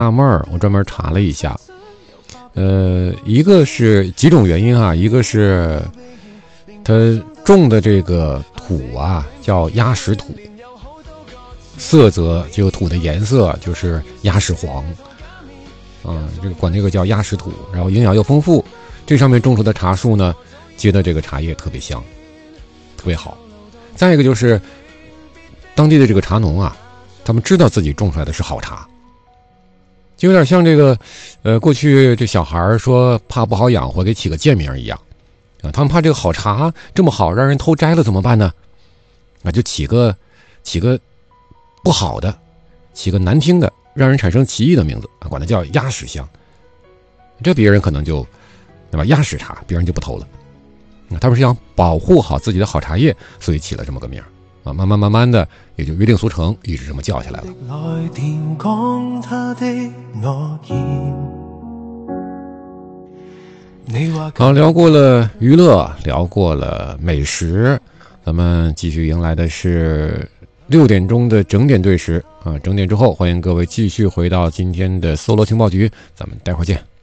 纳闷儿，我专门查了一下，一个是几种原因啊，一个是它种的这个土啊叫鸭屎土，色泽这个土的颜色就是鸭屎黄，这个管这个叫鸭屎土，然后营养又丰富，这上面种出的茶树呢，结的这个茶叶特别香，特别好。再一个就是当地的这个茶农啊，他们知道自己种出来的是好茶。就有点像这个，过去这小孩说怕不好养活，给起个贱名一样，他们怕这个好茶这么好，让人偷摘了怎么办呢？就起个不好的，起个难听的，让人产生歧义的名字管它叫鸭屎香。这别人可能就，对吧？鸭屎茶，别人就不偷了。他们是想保护好自己的好茶叶，所以起了这么个名慢慢的也就约定俗成，一直这么叫下来了。好，聊过了娱乐，聊过了美食，咱们继续迎来的是6点钟的整点对时整点之后，欢迎各位继续回到今天的搜罗情报局，咱们待会儿见。